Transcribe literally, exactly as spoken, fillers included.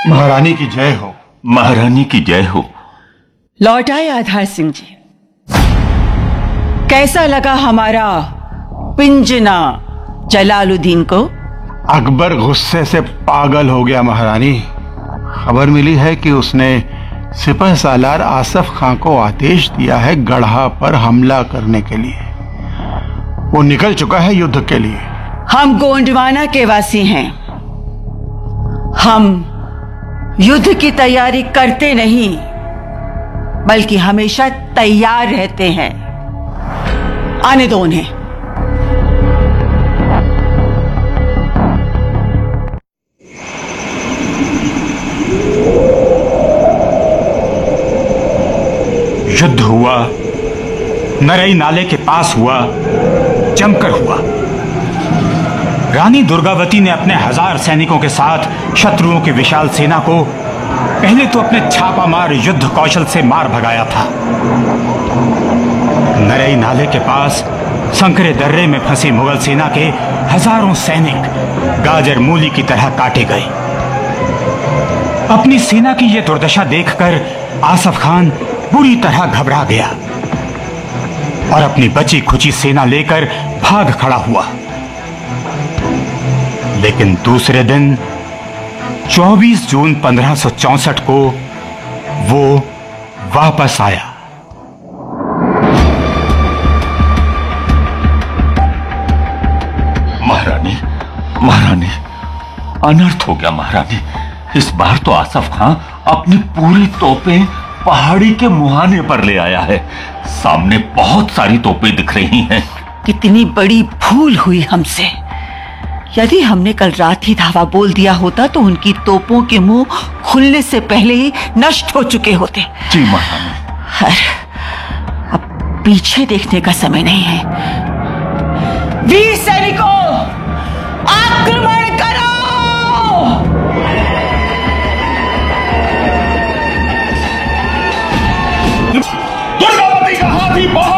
महारानी की जय हो। महारानी की जय हो। लौट आए आधार सिंह जी। कैसा लगा हमारा पिंजना जलालुद्दीन को? अकबर गुस्से से पागल हो गया महारानी। खबर मिली है कि उसने सिपह सालार आसफ खां को आदेश दिया है गढ़ा पर हमला करने के लिए। वो निकल चुका है युद्ध के लिए। हम गोंडवाना के वासी हैं। हम युद्ध की तैयारी करते नहीं बल्कि हमेशा तैयार रहते हैं। आने दो उन्हें। युद्ध हुआ, नरई नाले के पास हुआ, जमकर हुआ। रानी दुर्गावती ने अपने हजार सैनिकों के साथ शत्रुओं की विशाल सेना को पहले तो अपने छापामार युद्ध कौशल से मार भगाया था। नरई नाले के पास संकरे दर्रे में फंसी मुगल सेना के हजारों सैनिक गाजर मूली की तरह काटे गए। अपनी सेना की यह दुर्दशा देखकर आसफ खान बुरी तरह घबरा गया और अपनी बची खुची सेना लेकर भाग खड़ा हुआ। लेकिन दूसरे दिन चौबीस जून पंद्रह सौ चौसठ को वो वापस आया। महारानी, महारानी, अनर्थ हो गया महारानी। इस बार तो आसफ खां अपनी पूरी तोपें पहाड़ी के मुहाने पर ले आया है। सामने बहुत सारी तोपें दिख रही हैं। कितनी बड़ी भूल हुई हमसे। यदि हमने कल रात ही धावा बोल दिया होता तो उनकी तोपों के मुंह खुलने से पहले ही नष्ट हो चुके होते। जी महारानी। अब पीछे देखने का समय नहीं है। वीर सैनिकों, आक्रमण करो! दुर्गावती का हाथी बहुत